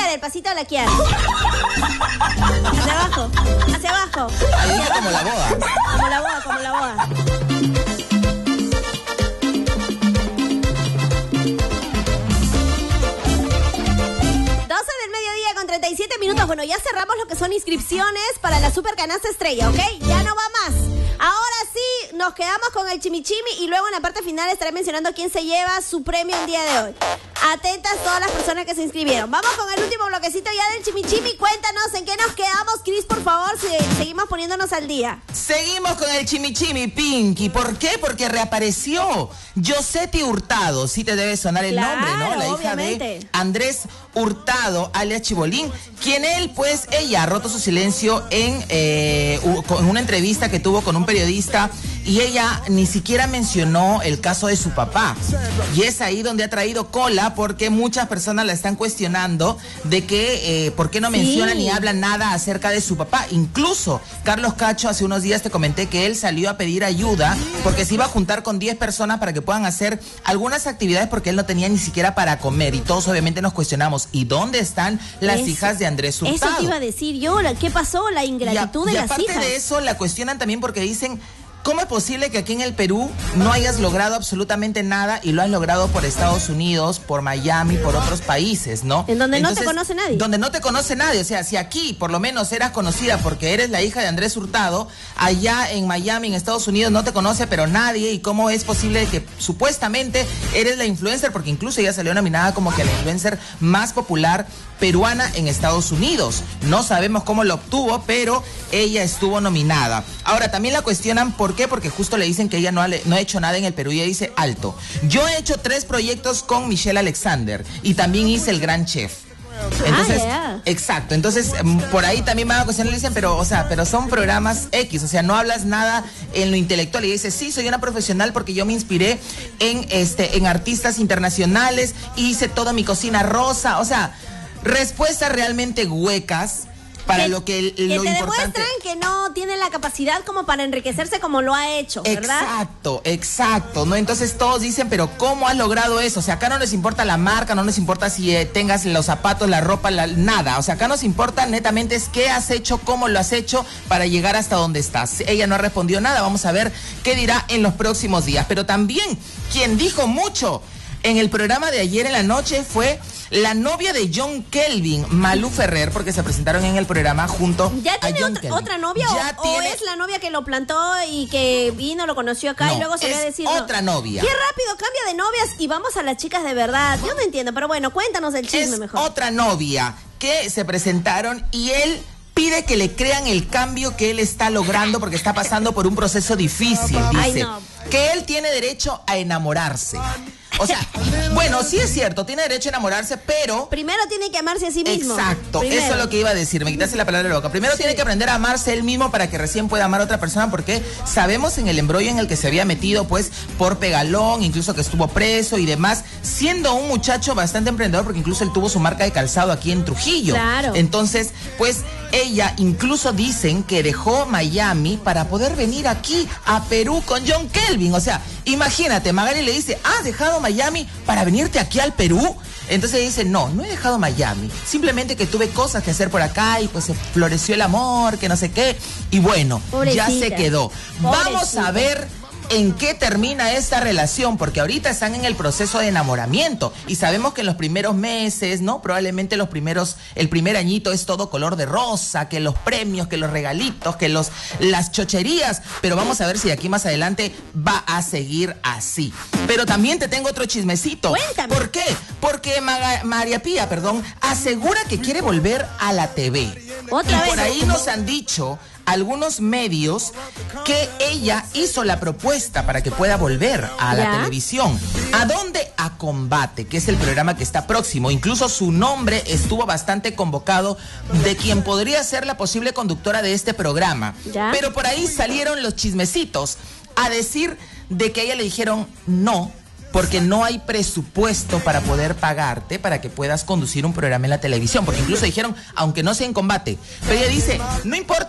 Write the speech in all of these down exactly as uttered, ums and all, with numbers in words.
Kiara, el pasito de la Kiara. Hacia abajo, hacia abajo. Ahí dice como la boda. Como la boda, como la boda. doce del mediodía con treinta y siete minutos. Bueno, ya cerramos lo que son inscripciones para la Super Canasta Estrella, ¿ok? Ya no va más. Ahora sí, nos quedamos con el chimichimi y luego en la parte final estaré mencionando quién se lleva su premio el día de hoy. Atentas todas las personas que se inscribieron. Vamos con el último bloquecito ya del chimichimi. Cuéntanos en qué nos quedamos, Cris, por favor, si seguimos poniéndonos al día. Seguimos con el chimichimi, Pinky. ¿Por qué? Porque reapareció Yosetti Hurtado. Sí te debe sonar el Claro, nombre, ¿no? La hija obviamente. de Andrés Hurtado, alias Chibolín, quien él, pues, ella ha roto su silencio en, eh, en una entrevista que tuvo con un periodista y ella ni siquiera mencionó el caso de su papá. Y es ahí donde ha traído cola porque muchas personas la están cuestionando de que eh, por qué no menciona Sí. ni habla nada acerca de su papá. Incluso Carlos Cacho, hace unos días te comenté que él salió a pedir ayuda porque se iba a juntar con diez personas para que puedan hacer algunas actividades porque él no tenía ni siquiera para comer. Y todos obviamente nos cuestionamos, ¿y dónde están las Eso, hijas de Andrés Hurtado? Eso te iba a decir yo, la- ¿qué pasó? La ingratitud y, a- de y las aparte hijas. de eso, la cuestionan también porque dicen, ¿cómo es posible que aquí en el Perú no hayas logrado absolutamente nada y lo has logrado por Estados Unidos, por Miami, por otros países, ¿no? En donde no te Entonces, conoce nadie. Donde no te conoce nadie. O sea, si aquí por lo menos eras conocida porque eres la hija de Andrés Hurtado, allá en Miami, en Estados Unidos, no te conoce pero nadie. ¿Y cómo es posible que supuestamente eres la influencer? Porque incluso ella salió nominada como que la influencer más popular peruana en Estados Unidos. No sabemos cómo lo obtuvo, pero ella estuvo nominada. Ahora, también la cuestionan, ¿por qué? Porque justo le dicen que ella no ha, no ha hecho nada en el Perú. Y ella dice, alto, yo he hecho tres proyectos con Michelle Alexander y también hice El Gran Chef. Entonces, Ah, yeah. exacto, entonces mm, por ahí también me van a cuestionar y le dicen, pero, o sea, pero son programas X, o sea, no hablas nada en lo intelectual. Y dice, sí, soy una profesional porque yo me inspiré en este, en artistas internacionales, hice toda mi cocina rosa, o sea, respuestas realmente huecas para que, lo que que lo te importante. demuestran que no tiene la capacidad como para enriquecerse como lo ha hecho, ¿verdad? Exacto, exacto, ¿no? Entonces todos dicen, pero ¿cómo has logrado eso? O sea, acá no les importa la marca, no les importa si eh, tengas los zapatos, la ropa, la, nada. O sea, acá nos importa netamente es qué has hecho, cómo lo has hecho para llegar hasta donde estás. Ella no ha respondido nada, vamos a ver qué dirá en los próximos días. Pero también, quien dijo mucho en el programa de ayer en la noche fue la novia de John Kelvin, Malú Ferrer, porque se presentaron en el programa junto ¿Ya a tiene John otra, Kelvin. otra novia Ya o, tiene- o es la novia que lo plantó y que vino, lo conoció acá No, y luego salió a es decir otra novia. Qué rápido cambia de novias y vamos a las chicas de verdad. Yo no entiendo, pero bueno, cuéntanos el chisme Es mejor. otra novia que se presentaron y él pide que le crean el cambio que él está logrando porque está pasando por un proceso difícil. Ay, Dice no. que él tiene derecho a enamorarse. O sea, bueno, sí es cierto, tiene derecho a enamorarse, pero... Primero tiene que amarse a sí mismo. Exacto, Primero. eso es lo que iba a decir, me quitaste la palabra de la boca. Primero tiene que aprender a amarse él mismo para que recién pueda amar a otra persona, porque sabemos en el embrollo en el que se había metido, pues, por Pegalón, incluso que estuvo preso y demás, siendo un muchacho bastante emprendedor, porque incluso él tuvo su marca de calzado aquí en Trujillo. Claro. Entonces, pues, ella incluso dicen que dejó Miami para poder venir aquí a Perú con John Kelvin. O sea, imagínate, Magali le dice, ¿has dejado Miami para venirte aquí al Perú? Entonces dice, no, no he dejado Miami, simplemente que tuve cosas que hacer por acá y pues se floreció el amor, que no sé qué, y bueno, Pobrecita. ya se quedó. Vamos Pobrecita. a ver en qué termina esta relación, porque ahorita están en el proceso de enamoramiento y sabemos que en los primeros meses, ¿no? Probablemente los primeros, el primer añito es todo color de rosa, que los premios, que los regalitos, que los, las chocherías, pero vamos a ver si de aquí más adelante va a seguir así. Pero también te tengo otro chismecito. Cuéntame. ¿Por qué? Porque Maga- María Pía, perdón, asegura que quiere volver a la T V. Otra y vez. por ahí nos han dicho algunos medios que ella hizo la propuesta para que pueda volver a la ¿Ya? televisión. ¿A dónde? A Combate, que es el programa que está próximo. Incluso su nombre estuvo bastante convocado de quien podría ser la posible conductora de este programa. ¿Ya? Pero por ahí salieron los chismecitos a decir de que a ella le dijeron no, porque no hay presupuesto para poder pagarte para que puedas conducir un programa en la televisión. Porque incluso dijeron, aunque no sea en Combate. Pero ella dice, no importa,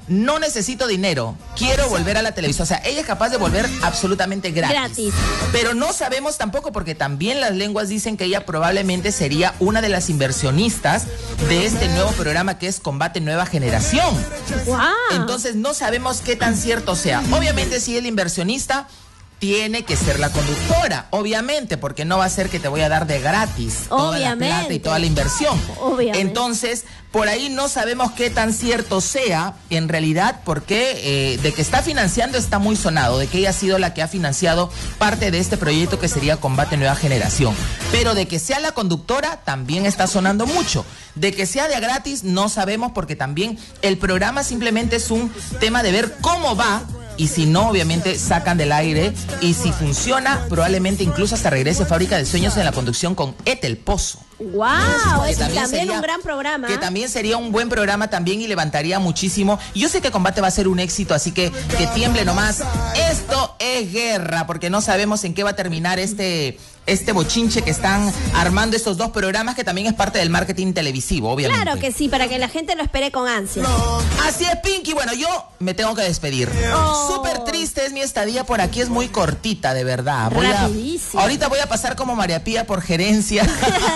no necesito dinero, quiero volver a la televisión. O sea, ella es capaz de volver absolutamente gratis. Gratis. Pero no sabemos tampoco, porque también las lenguas dicen que ella probablemente sería una de las inversionistas de este nuevo programa que es Combate Nueva Generación. Wow. Entonces no sabemos qué tan cierto sea. Obviamente si es la inversionista, tiene que ser la conductora, obviamente, porque no va a ser que te voy a dar de gratis toda la plata y toda la inversión. Obviamente. Entonces, por ahí no sabemos qué tan cierto sea en realidad, porque eh, de que está financiando está muy sonado, de que ella ha sido la que ha financiado parte de este proyecto que sería Combate Nueva Generación. Pero de que sea la conductora también está sonando mucho. De que sea de gratis no sabemos, porque también el programa simplemente es un tema de ver cómo va. Y si no, obviamente sacan del aire. Y si funciona, probablemente incluso hasta regrese Fábrica de Sueños en la conducción con Ethel Pozo. ¡Wow! Es también, también sería, un gran programa. Que también sería un buen programa también y levantaría muchísimo. Yo sé que Combate va a ser un éxito, así que que tiemble nomás. Esto es guerra, porque no sabemos en qué va a terminar este... este bochinche que están armando estos dos programas, que también es parte del marketing televisivo, obviamente. Claro que sí, para que la gente lo espere con ansia. Así es, Pinky. Bueno, yo me tengo que despedir. Oh. Súper triste es mi estadía por aquí, es muy cortita, de verdad. Voy Rapidísimo. A, ahorita voy a pasar como María Pía por gerencia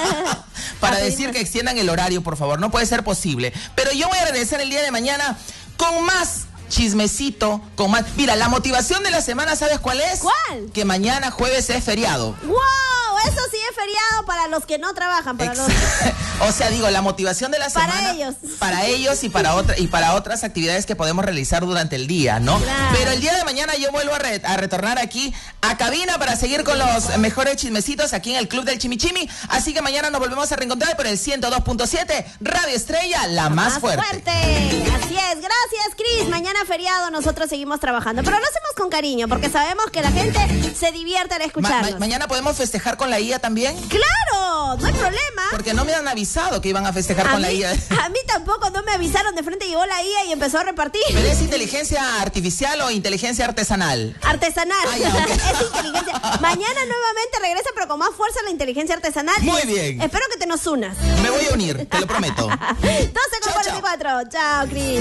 para decir que extiendan el horario, por favor. No puede ser posible. Pero yo voy a regresar el día de mañana con más chismecito, con más... Mira, la motivación de la semana, ¿sabes cuál es? ¿Cuál? Que mañana jueves es feriado. ¡Wow! Eso sí es feriado para los que no trabajan, para los... O sea, digo, la motivación de la para semana... ellos. Para ellos y para, otra, y para otras actividades que podemos realizar durante el día, ¿no? Claro. Pero el día de mañana yo vuelvo a, re, a retornar aquí a cabina para seguir con los mejores chismecitos aquí en el Club del Chimichimi. Así que mañana nos volvemos a reencontrar por el ciento dos punto siete, Radio Estrella, la más, más fuerte. fuerte. Así es. Gracias, Cris. Mañana feriado, nosotros seguimos trabajando. Pero lo hacemos con cariño, porque sabemos que la gente se divierte al escucharnos. Ma ma mañana podemos festejar con la I A también. ¡Claro! No hay problema. Porque no me han avisado que iban a festejar a con mí, la I A. A mí tampoco, no me avisaron. De frente llegó la I A y empezó a repartir. ¿Pero es inteligencia artificial o inteligencia artesanal? Artesanal. Ah, ya, okay. Es inteligencia. Mañana nuevamente regresa, pero con más fuerza la inteligencia artesanal. Muy bien. Espero que te nos unas. Me voy a unir, te lo prometo. doce con cuarenta y cuatro. Chao, Cris.